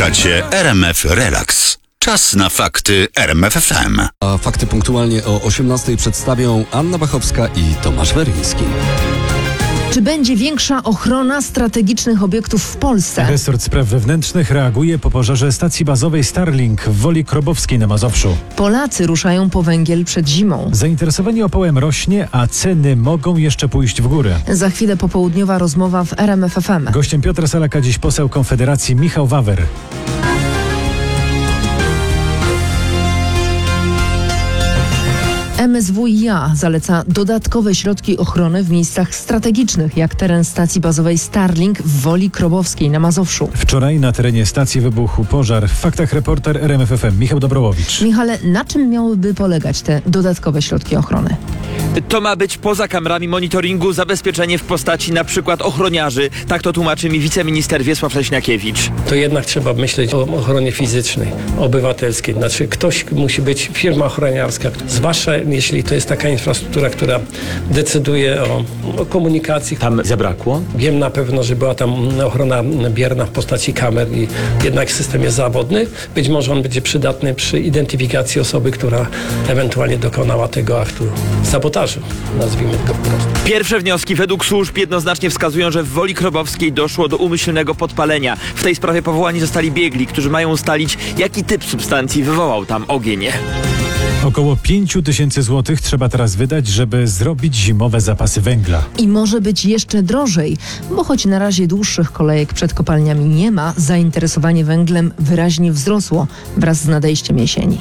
Słuchacie RMF Relax. Czas na fakty RMF FM. A fakty punktualnie o 18:00 przedstawią Anna Bachowska i Tomasz Weryński. Czy będzie większa ochrona strategicznych obiektów w Polsce? Resort Spraw Wewnętrznych reaguje po pożarze stacji bazowej Starlink w Woli Krobowskiej na Mazowszu. Polacy ruszają po węgiel przed zimą. Zainteresowanie opałem rośnie, a ceny mogą jeszcze pójść w górę. Za chwilę popołudniowa rozmowa w RMF FM. Gościem Piotra Salaka dziś poseł Konfederacji Michał Wawer. MSWiA zaleca dodatkowe środki ochrony w miejscach strategicznych, jak teren stacji bazowej Starlink w Woli Krobowskiej na Mazowszu. Wczoraj na terenie stacji wybuchł pożar. W faktach reporter RMF FM Michał Dobrołowicz. Michale, na czym miałyby polegać te dodatkowe środki ochrony? To ma być poza kamerami monitoringu zabezpieczenie w postaci na przykład ochroniarzy. Tak to tłumaczy mi wiceminister Wiesław Leśniakiewicz. To jednak trzeba myśleć o ochronie fizycznej, obywatelskiej. Znaczy ktoś musi być, firma ochroniarska, zwłaszcza jeśli to jest taka infrastruktura, która decyduje o komunikacji. Tam zabrakło? Wiem na pewno, że była tam ochrona bierna w postaci kamer i jednak system jest zawodny. Być może on będzie przydatny przy identyfikacji osoby, która ewentualnie dokonała tego aktu sabotażu. Nazwijmy go po prostu. Pierwsze wnioski według służb jednoznacznie wskazują, że w Woli Krobowskiej doszło do umyślnego podpalenia. W tej sprawie powołani zostali biegli, którzy mają ustalić, jaki typ substancji wywołał tam ogień. Około 5 000 złotych trzeba teraz wydać, żeby zrobić zimowe zapasy węgla. I może być jeszcze drożej, bo choć na razie dłuższych kolejek przed kopalniami nie ma, zainteresowanie węglem wyraźnie wzrosło wraz z nadejściem jesieni.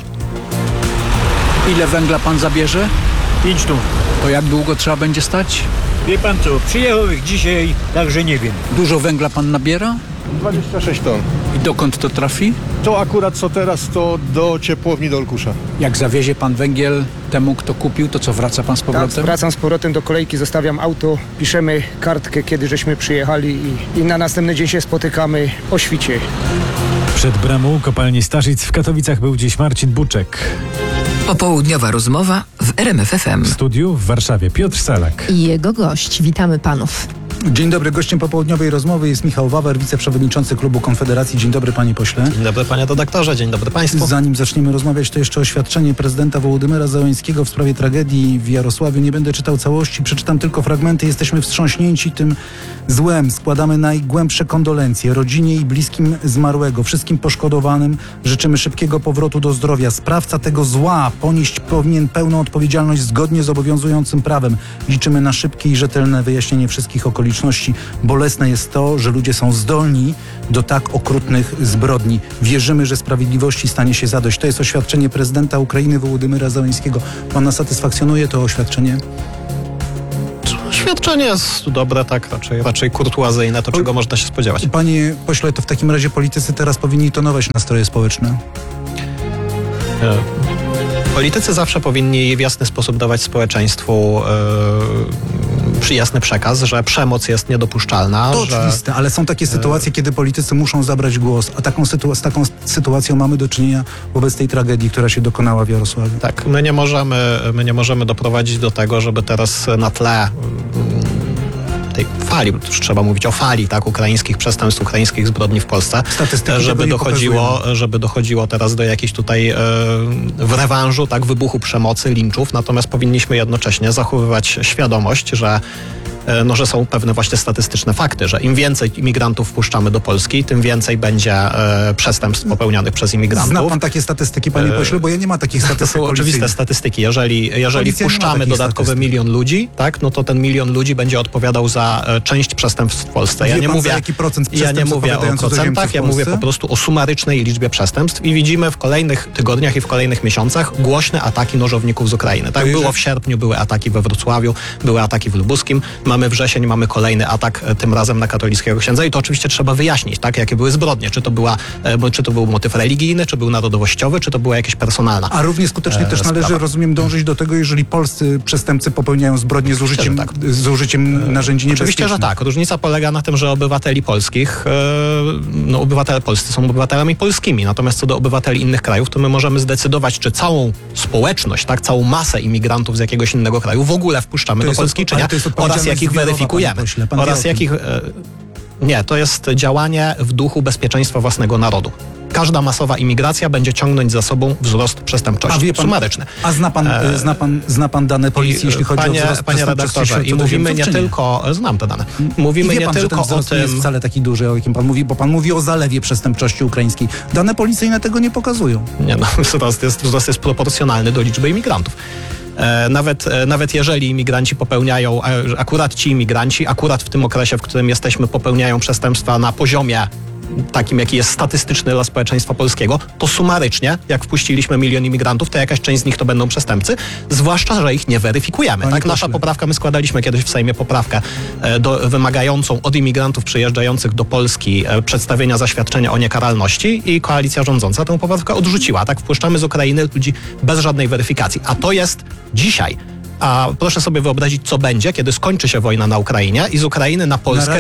Ile węgla pan zabierze? 5 ton. To jak długo trzeba będzie stać? Wie pan co, przyjechał ich dzisiaj, także nie wiem. Dużo węgla pan nabiera? 26 ton. I dokąd to trafi? To akurat co teraz, to do ciepłowni do Olkusza. Jak zawiezie pan węgiel temu, kto kupił, to co, wraca pan z powrotem? Tak, wracam z powrotem do kolejki, zostawiam auto, piszemy kartkę, kiedy żeśmy przyjechali i na następny dzień się spotykamy o świcie. Przed bramą kopalni Starzyc w Katowicach był dziś Marcin Buczek. Popołudniowa rozmowa w RMF FM. W studiu w Warszawie Piotr Salak. I jego gość. Witamy panów. Dzień dobry. Gościem popołudniowej rozmowy jest Michał Wawer, wiceprzewodniczący Klubu Konfederacji. Dzień dobry, panie pośle. Dzień dobry, panie redaktorze. Dzień dobry państwu. Zanim zaczniemy rozmawiać, to jeszcze oświadczenie prezydenta Wołodymyra Zełenskiego w sprawie tragedii w Jarosławiu. Nie będę czytał całości, przeczytam tylko fragmenty. Jesteśmy wstrząśnięci tym złem. Składamy najgłębsze kondolencje rodzinie i bliskim zmarłego, wszystkim poszkodowanym. Życzymy szybkiego powrotu do zdrowia. Sprawca tego zła ponieść powinien pełną odpowiedzialność zgodnie z obowiązującym prawem. Liczymy na szybkie i rzetelne wyjaśnienie wszystkich okoliczności. Bolesne jest to, że ludzie są zdolni do tak okrutnych zbrodni. Wierzymy, że sprawiedliwości stanie się zadość. To jest oświadczenie prezydenta Ukrainy Wołodymyra Zełenskiego. Pana satysfakcjonuje to oświadczenie? Świadczenie jest dobre, tak, raczej kurtuazyjne, to czego można się spodziewać. Panie pośle, to w takim razie politycy teraz powinni tonować nastroje społeczne. Politycy zawsze powinni w jasny sposób dawać społeczeństwu jasny przekaz, że przemoc jest niedopuszczalna. To oczywiste, ale są takie sytuacje, kiedy politycy muszą zabrać głos, a z taką sytuacją mamy do czynienia wobec tej tragedii, która się dokonała w Jarosławiu. Tak, my nie możemy doprowadzić do tego, żeby teraz na tle tej fali, już trzeba mówić o fali, tak, ukraińskich przestępstw, ukraińskich zbrodni w Polsce, żeby dochodziło teraz do jakiejś tutaj w rewanżu, tak, wybuchu przemocy, linczów, natomiast powinniśmy jednocześnie zachowywać świadomość, że są pewne właśnie statystyczne fakty, że im więcej imigrantów wpuszczamy do Polski, tym więcej będzie przestępstw popełnianych przez imigrantów. Zna pan takie statystyki, panie pośle, bo ja nie ma takich statystyk. To są oczywiste statystyki. Jeżeli wpuszczamy dodatkowy 1 000 000 ludzi, tak, no to ten 1 000 000 ludzi będzie odpowiadał za część przestępstw w Polsce. Ja nie mówię o procentach, ja mówię po prostu o sumarycznej liczbie przestępstw i widzimy w kolejnych tygodniach i w kolejnych miesiącach głośne ataki nożowników z Ukrainy. Tak było w sierpniu, były ataki we Wrocławiu, były ataki w Lubuskim. Mamy wrzesień, mamy kolejny atak, tym razem na katolickiego księdza i to oczywiście trzeba wyjaśnić, tak, jakie były zbrodnie. Czy to był motyw religijny, czy był narodowościowy, czy to była jakaś personalna. A równie skutecznie też należy, rozumiem, dążyć do tego, jeżeli polscy przestępcy popełniają zbrodnie z użyciem narzędzi niebezpiecznych. Oczywiście, że tak. Różnica polega na tym, że obywateli polskich, obywatele polscy są obywatelami polskimi, natomiast co do obywateli innych krajów, to my możemy zdecydować, czy całą społeczność, tak, całą masę imigrantów z jakiegoś innego kraju w ogóle wpuszczamy do Polski, czy nie, oraz jakich weryfikujemy. Nie, to jest działanie w duchu bezpieczeństwa własnego narodu. Każda masowa imigracja będzie ciągnąć za sobą wzrost przestępczości. A wie pan, sumaryczny. A zna pan dane policji, jeśli chodzi o wzrost Panie redaktorze, i mówimy nie tylko... Znam te dane. Mówimy nie tylko o tym... nie jest wcale taki duży, o jakim pan mówi, bo pan mówi o zalewie przestępczości ukraińskiej. Dane policyjne tego nie pokazują. Nie, no, wzrost jest proporcjonalny do liczby imigrantów. Nawet jeżeli imigranci popełniają, akurat ci imigranci, akurat w tym okresie, w którym jesteśmy, popełniają przestępstwa na poziomie takim, jaki jest statystyczny dla społeczeństwa polskiego, to sumarycznie, jak wpuściliśmy 1 milion imigrantów, to jakaś część z nich to będą przestępcy, zwłaszcza, że ich nie weryfikujemy. Tak, nasza poprawka, my składaliśmy kiedyś w Sejmie poprawkę wymagającą od imigrantów przyjeżdżających do Polski przedstawienia zaświadczenia o niekaralności i koalicja rządząca tę poprawkę odrzuciła. Tak, wpuszczamy z Ukrainy ludzi bez żadnej weryfikacji. A to jest dzisiaj. A proszę sobie wyobrazić, co będzie, kiedy skończy się wojna na Ukrainie i z Ukrainy na Polskę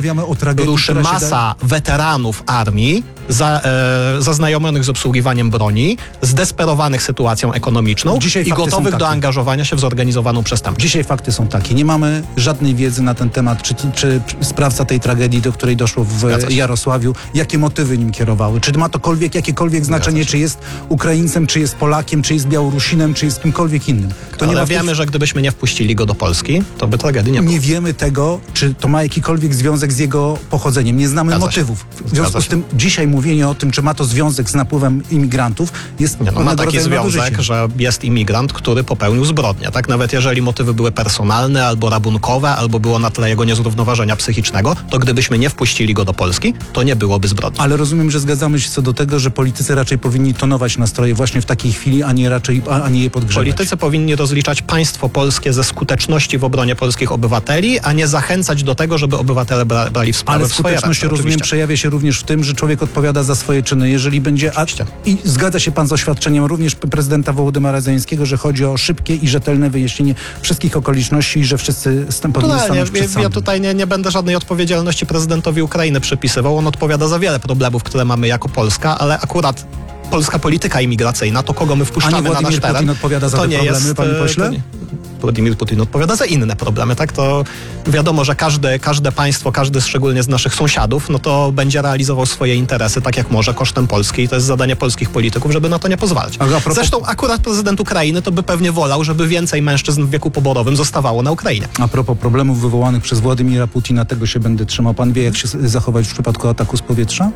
ruszy masa weteranów armii zaznajomionych z obsługiwaniem broni, zdesperowanych sytuacją ekonomiczną i gotowych do angażowania się w zorganizowaną przestępczość. Dzisiaj fakty są takie. Nie mamy żadnej wiedzy na ten temat, czy sprawca tej tragedii, do której doszło w Jarosławiu, jakie motywy nim kierowały. Czy ma to jakiekolwiek znaczenie, czy jest Ukraińcem, czy jest Polakiem, czy jest Białorusinem, czy jest kimkolwiek innym. To ale wiemy, że gdybyśmy nie wpuścili go do Polski, to by tragedii nie było. Nie wiemy tego, czy to ma jakikolwiek związek z jego pochodzeniem. Nie znamy motywów. W związku z tym dzisiaj mówienie o tym, czy ma to związek z napływem imigrantów, jest ma taki związek, że jest imigrant, który popełnił zbrodnię. Tak? Nawet jeżeli motywy były personalne, albo rabunkowe, albo było na tle jego niezrównoważenia psychicznego, to gdybyśmy nie wpuścili go do Polski, to nie byłoby zbrodni. Ale rozumiem, że zgadzamy się co do tego, że politycy raczej powinni tonować nastroje właśnie w takiej chwili, a nie je podgrzewać. Politycy powinni rozliczać państwo polskie ze skuteczności w obronie polskich obywateli, a nie zachęcać do tego, żeby obywatele brali sprawę w swoje ręce. Ale skuteczność, rozumiem, przejawia się również w tym, że człowiek odpowiada za swoje czyny. Jeżeli będzie... I zgadza się pan z oświadczeniem również prezydenta Wołodymyra Zełenskiego, że chodzi o szybkie i rzetelne wyjaśnienie wszystkich okoliczności i że wszyscy powinni stanąć przed sądem. Ja tutaj nie będę żadnej odpowiedzialności prezydentowi Ukrainy przypisywał. On odpowiada za wiele problemów, które mamy jako Polska, ale akurat polska polityka imigracyjna, to kogo my wpuszczamy na nasz teren, Putin odpowiada za te problemy, panie pośle? Władimir Putin odpowiada za inne problemy, tak? To wiadomo, że każde państwo, każdy szczególnie z naszych sąsiadów, no to będzie realizował swoje interesy tak jak może kosztem Polski i to jest zadanie polskich polityków, żeby na to nie pozwalać. Zresztą akurat prezydent Ukrainy to by pewnie wolał, żeby więcej mężczyzn w wieku poborowym zostawało na Ukrainie. A propos problemów wywołanych przez Władimira Putina, tego się będę trzymał. Pan wie, jak się zachować w przypadku ataku z powietrza?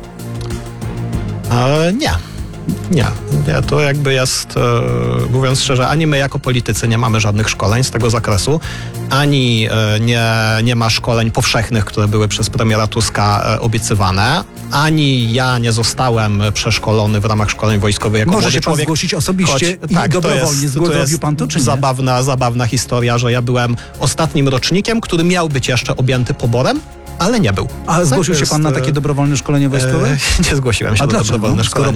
Nie, to jakby jest, mówiąc szczerze, ani my jako politycy nie mamy żadnych szkoleń z tego zakresu, ani nie ma szkoleń powszechnych, które były przez premiera Tuska obiecywane, ani ja nie zostałem przeszkolony w ramach szkoleń wojskowych jako może młody człowiek. Może się pan zgłosić osobiście i dobrowolnie. Zrobił pan to, czy nie? Zabawna historia, że ja byłem ostatnim rocznikiem, który miał być jeszcze objęty poborem, ale nie był. A zgłosił się pan na takie dobrowolne szkolenie wojskowe? Nie zgłosiłem się na dobrowolne szkolenie.